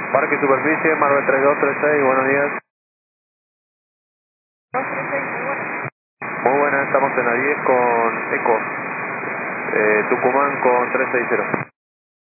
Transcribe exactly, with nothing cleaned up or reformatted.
Parque Superficie, Marvel tres dos tres seis, buenos días. dos tres seis, muy buenas. Muy buenas, estamos en la diez con Eco. Eh, Tucumán con trescientos sesenta.